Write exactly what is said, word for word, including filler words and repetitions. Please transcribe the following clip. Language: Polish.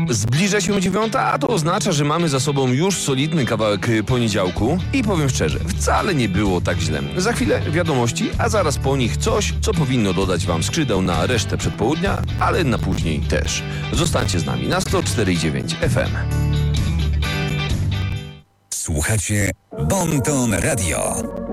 Zbliża się dziewiąta, a to oznacza, że mamy za sobą już solidny kawałek poniedziałku i powiem szczerze, wcale nie było tak źle. Za chwilę wiadomości, a zaraz po nich coś, co powinno dodać wam skrzydeł na resztę przedpołudnia, ale na później też. Zostańcie z nami na sto cztery i dziewięć F M. Słuchacie Bon Ton Radio.